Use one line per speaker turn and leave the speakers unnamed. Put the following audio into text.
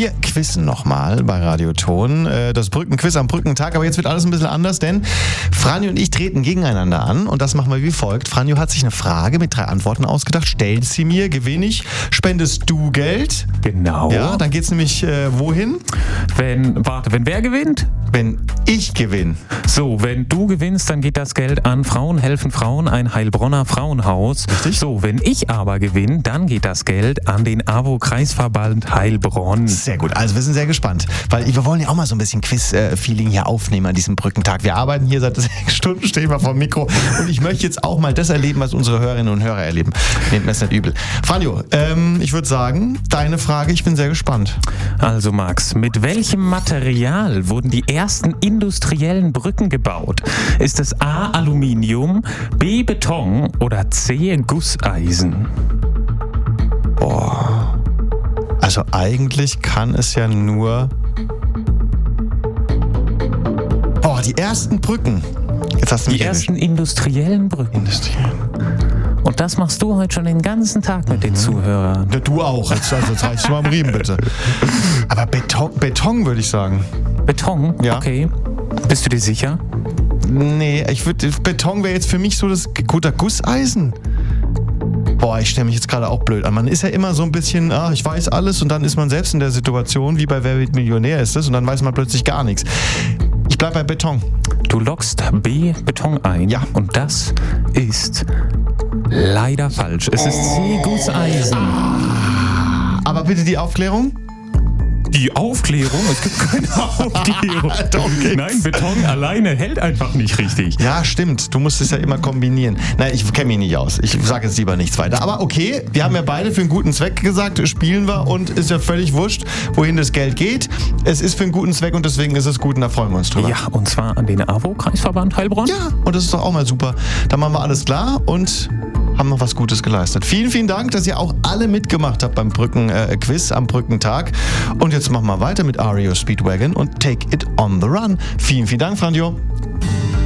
Wir quizzen nochmal bei Radioton. Das Brückenquiz am Brückentag. Aber jetzt wird alles ein bisschen anders, denn Franjo und ich treten gegeneinander an. Und das machen wir wie folgt. Franjo hat sich eine Frage mit 3 Antworten ausgedacht. Stellt sie mir, gewinne ich. Spendest du Geld?
Genau.
Ja, dann geht's nämlich wohin?
Wenn wer gewinnt?
Wenn ich gewinne.
So, wenn du gewinnst, dann geht das Geld an Frauen helfen Frauen, ein Heilbronner Frauenhaus.
Richtig.
So, wenn ich aber gewinne, dann geht das Geld an den AWO-Kreisverband Heilbronn.
Sehr gut, also wir sind sehr gespannt, weil wir wollen ja auch mal so ein bisschen Quiz-Feeling hier aufnehmen an diesem Brückentag. Wir arbeiten hier seit 6 Stunden, stehen wir vor dem Mikro und ich möchte jetzt auch mal das erleben, was unsere Hörerinnen und Hörer erleben. Nehmt mir es nicht übel. Franjo, ich würde sagen, deine Frage, ich bin sehr gespannt.
Also Max, mit welchem Material wurden die ersten industriellen Brücken gebaut? Ist es A. Aluminium, B. Beton oder C. Gusseisen?
Boah. Also eigentlich kann es ja nur... Boah, die ersten Brücken. Jetzt hast du mich
Die ersten industriellen Brücken. Und das machst du heute schon den ganzen Tag mit den Zuhörern.
Ja, du auch. Jetzt reicht mal am Riemen, bitte. Aber Beton würde ich sagen.
Beton?
Ja.
Okay. Bist du dir sicher?
Nee, Beton wäre jetzt für mich so das guter Gusseisen. Boah, ich stelle mich jetzt gerade auch blöd an. Man ist ja immer so ein bisschen, ich weiß alles und dann ist man selbst in der Situation, wie bei Wer wird Millionär ist es und dann weiß man plötzlich gar nichts. Ich bleib bei Beton.
Du loggst B. Beton ein.
Ja.
Und das ist leider falsch. Es ist C. Gusseisen.
Aber bitte die Aufklärung.
Die Aufklärung? Es gibt keine Aufklärung.
Doch, gibt's.
Nein, Beton alleine hält einfach nicht richtig.
Ja, stimmt. Du musst es ja immer kombinieren. Nein, ich kenne mich nicht aus. Ich sage jetzt lieber nichts weiter. Aber okay, wir haben ja beide für einen guten Zweck gesagt, spielen wir und ist ja völlig wurscht, wohin das Geld geht. Es ist für einen guten Zweck und deswegen ist es gut und da freuen wir uns drüber.
Ja, und zwar an den AWO-Kreisverband Heilbronn.
Ja, und das ist doch auch mal super. Dann machen wir alles klar und haben noch was Gutes geleistet. Vielen, vielen Dank, dass ihr auch alle mitgemacht habt beim Brückenquiz am Brückentag. Und jetzt machen wir weiter mit REO Speedwagon und Take It on the Run. Vielen, vielen Dank, Franjo.